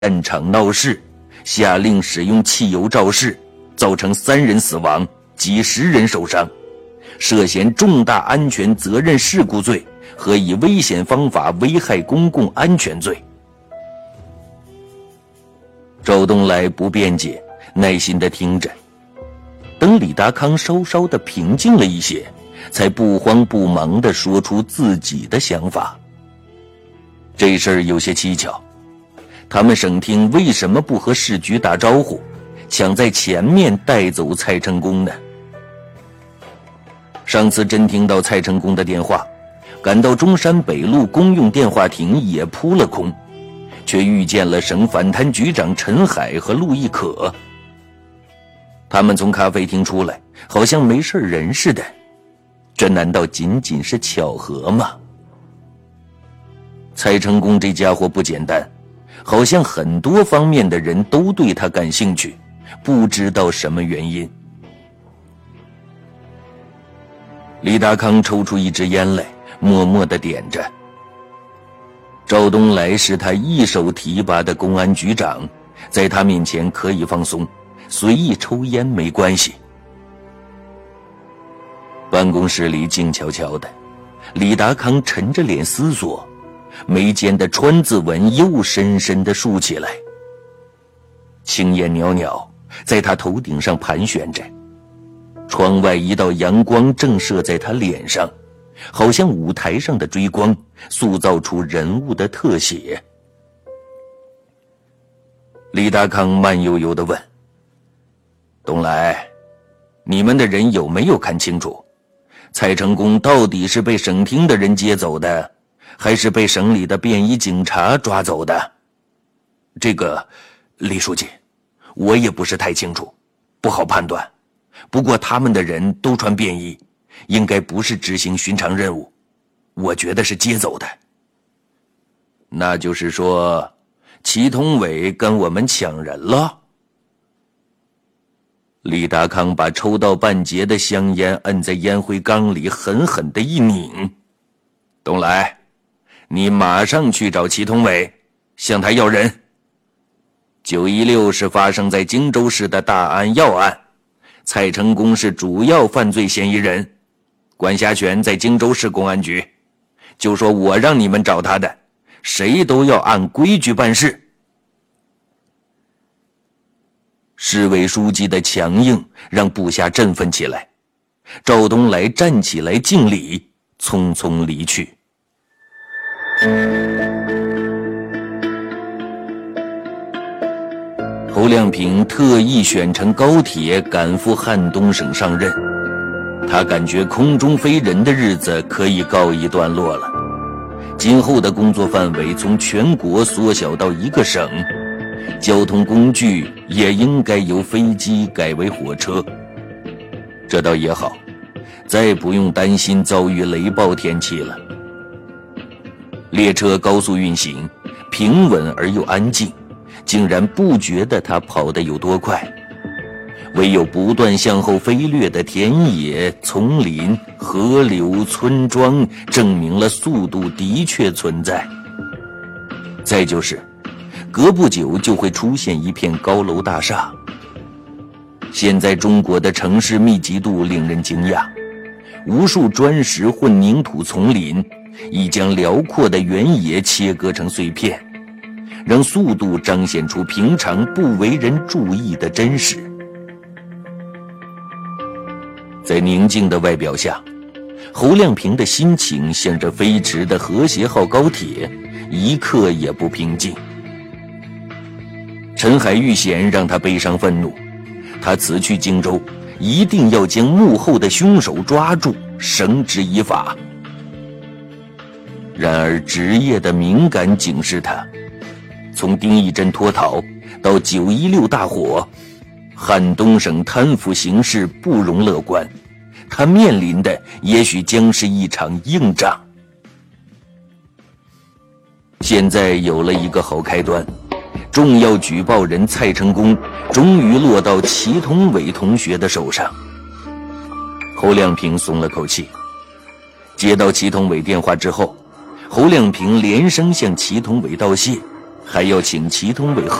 战场闹事，下令使用汽油肇事，造成3人死亡，几十人受伤，涉嫌重大安全责任事故罪和以危险方法危害公共安全罪。赵东来不辩解，耐心地听着。等李达康稍稍地平静了一些，才不慌不忙地说出自己的想法。这事儿有些蹊跷，他们省厅为什么不和市局打招呼，抢在前面带走蔡成功呢？上次真听到蔡成功的电话，赶到中山北路公用电话亭也扑了空，却遇见了省反贪局长陈海和陆亦可。他们从咖啡厅出来，好像没事人似的，这难道仅仅是巧合吗？蔡成功这家伙不简单，好像很多方面的人都对他感兴趣，不知道什么原因。李达康抽出一支烟来，默默地点着。赵东来是他一手提拔的公安局长，在他面前可以放松，随意抽烟没关系。办公室里静悄悄的，李达康沉着脸思索，眉间的川字纹又深深地竖起来。青烟袅袅在他头顶上盘旋着，窗外一道阳光正射在他脸上，好像舞台上的追光，塑造出人物的特写。李达康慢悠悠地问：东来，你们的人有没有看清楚，蔡成功到底是被省厅的人接走的，还是被省里的便衣警察抓走的？这个，李书记，我也不是太清楚，不好判断。不过他们的人都穿便衣，应该不是执行寻常任务，我觉得是接走的。那就是说，祁同伟跟我们抢人了？李达康把抽到半截的香烟摁在烟灰缸里，狠狠地一拧。东来，你马上去找祁同伟，向他要人。916是发生在荆州市的大案要案，蔡成功是主要犯罪嫌疑人，管辖权在荆州市公安局。就说我让你们找他的，谁都要按规矩办事。市委书记的强硬让部下振奋起来，赵东来站起来敬礼，匆匆离去。侯亮平特意选乘高铁赶赴汉东省上任，他感觉空中飞人的日子可以告一段落了。今后的工作范围从全国缩小到1个省，交通工具也应该由飞机改为火车。这倒也好，再不用担心遭遇雷暴天气了。列车高速运行，平稳而又安静，竟然不觉得它跑得有多快。唯有不断向后飞掠的田野、丛林、河流、村庄，证明了速度的确存在。再就是隔不久就会出现一片高楼大厦。现在中国的城市密集度令人惊讶，无数砖石混凝土丛林已将辽阔的原野切割成碎片，让速度彰显出平常不为人注意的真实。在宁静的外表下，侯亮平的心情向着飞驰的和谐号高铁一刻也不平静。陈海遇险让他悲伤愤怒，他辞去荆州，一定要将幕后的凶手抓住，绳之以法。然而职业的敏感警示他，从丁义珍脱逃到916大火，汉东省贪腐形势不容乐观，他面临的也许将是一场硬仗。现在有了一个好开端，重要举报人蔡成功终于落到祁同伟同学的手上。侯亮平松了口气。接到祁同伟电话之后，侯亮平连声向祁同伟道谢， 还要请祁同伟